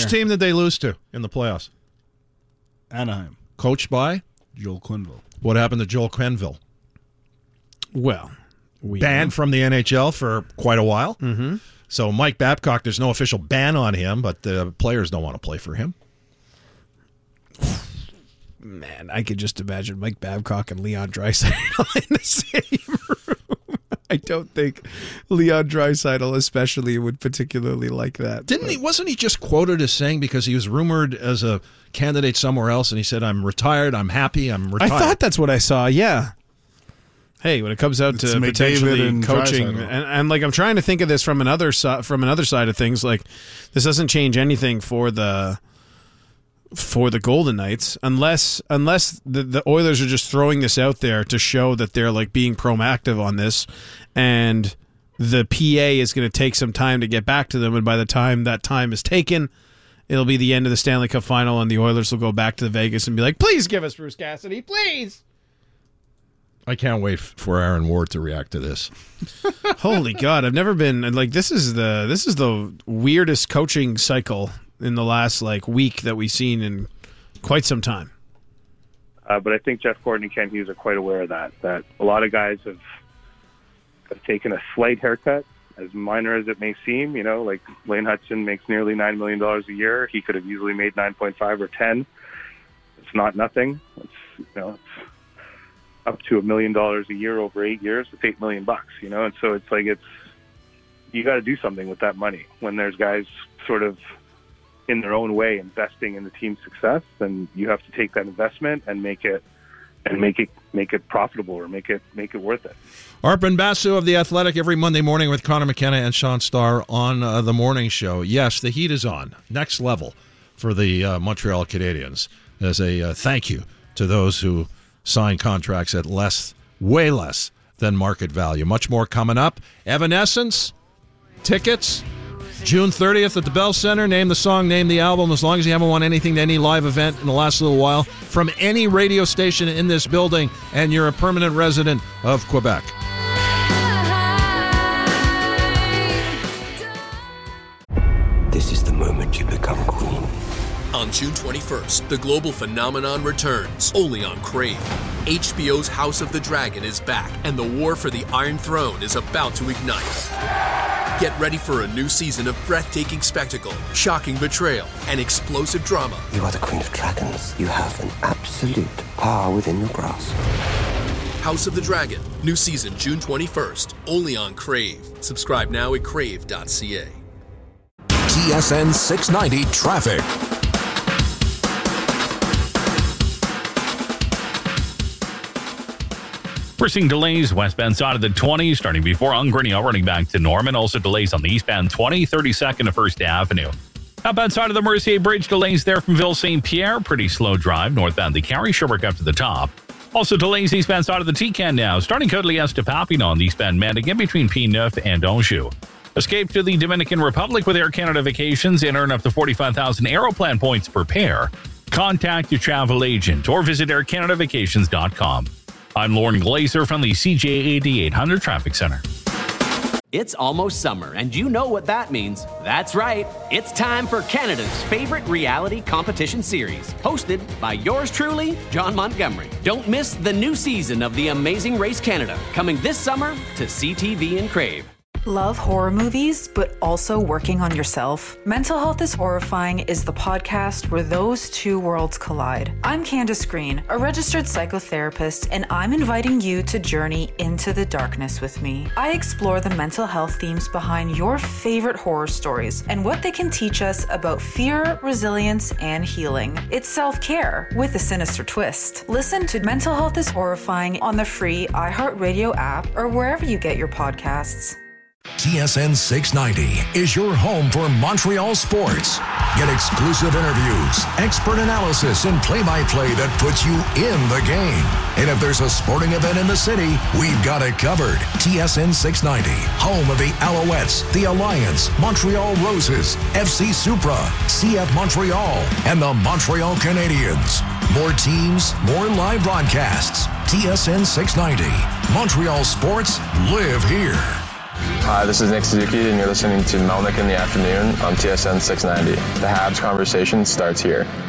team did they lose to in the playoffs? Anaheim. Coached by? Joel Quenneville. What happened to Joel Quenneville? Well, banned from the NHL for quite a while. Mm-hmm. So Mike Babcock, there's no official ban on him, but the players don't want to play for him. Man, I could just imagine Mike Babcock and Leon Draisaitl in the same room. I don't think Leon Draisaitl especially would particularly like that. Wasn't he just quoted as saying, because he was rumored as a candidate somewhere else, and he said, I'm retired, I'm happy, I'm retired. I thought that's what I saw, yeah. Hey, when it comes out to potentially coaching, and like I'm trying to think of this from another side of things, like this doesn't change anything for the Golden Knights unless the Oilers are just throwing this out there to show that they're like being proactive on this, and the PA is going to take some time to get back to them, and by the time that time is taken, it'll be the end of the Stanley Cup final, and the Oilers will go back to Vegas and be like, please give us Bruce Cassidy, please. I can't wait for Aaron Ward to react to this. Holy God, I've never been like this is the weirdest coaching cycle in the last week that we've seen in quite some time. But I think Jeff Gordon and Ken Hughes are quite aware of that a lot of guys have taken a slight haircut, as minor as it may seem. Like Lane Hutson makes nearly $9 million a year. He could have easily made 9.5 or 10. It's not nothing. It's up to $1 million a year over 8 years. It's $8 million, and so it's you got to do something with that money when there's guys sort of in their own way investing in the team's success. Then you have to take that investment and make it profitable, or make it worth it. Arpon Basu of The Athletic every Monday morning with Connor McKenna and Sean Starr on the morning show. Yes, the heat is on. Next level for the Montreal Canadiens as a thank you to those who sign contracts at way less than market value. Much more coming up. Evanescence, tickets, June 30th at the Bell Center. Name the song, name the album, as long as you haven't won anything to any live event in the last little while from any radio station in this building, and you're a permanent resident of Quebec. This is the moment you become queen. On June 21st, the global phenomenon returns, only on Crave. HBO's House of the Dragon is back, and the war for the Iron Throne is about to ignite. Get ready for a new season of breathtaking spectacle, shocking betrayal, and explosive drama. You are the Queen of Dragons. You have an absolute power within your grasp. House of the Dragon, new season June 21st, only on Crave. Subscribe now at crave.ca. TSN 690 Traffic. We're seeing delays westbound side of the 20, starting before Ungrinio, running back to Norman. Also delays on the eastbound 20, 32nd to 1st Avenue. Outbound side of the Mercier Bridge, delays there from Ville St. Pierre. Pretty slow drive northbound the Carrie Sherbrooke up to the top. Also delays eastbound side of the T-Can now, starting Côte-Liesse to Papineau on the eastbound Mandigan between P9 and Anjou. Escape to the Dominican Republic with Air Canada Vacations and earn up to 45,000 Aeroplan points per pair. Contact your travel agent or visit aircanadavacations.com. I'm Lauren Glazer from the CJAD 800 Traffic Center. It's almost summer, and you know what that means. That's right. It's time for Canada's favorite reality competition series, hosted by yours truly, John Montgomery. Don't miss the new season of The Amazing Race Canada, coming this summer to CTV and Crave. Love horror movies, but also working on yourself? Mental Health is Horrifying is the podcast where those two worlds collide. I'm Candace Green, a registered psychotherapist, and I'm inviting you to journey into the darkness with me. I explore the mental health themes behind your favorite horror stories and what they can teach us about fear, resilience, and healing. It's self-care with a sinister twist. Listen to Mental Health is Horrifying on the free iHeartRadio app or wherever you get your podcasts. TSN 690 is your home for Montreal sports. Get exclusive interviews, expert analysis, and play-by-play that puts you in the game. And if there's a sporting event in the city, we've got it covered. TSN 690, home of the Alouettes, the Alliance, Montreal Roses, FC Supra, CF Montreal, and the Montreal Canadiens. More teams, more live broadcasts. TSN 690. Montreal sports live here. Hi, this is Nick Suzuki, and you're listening to Melnick in the Afternoon on TSN 690. The Habs conversation starts here.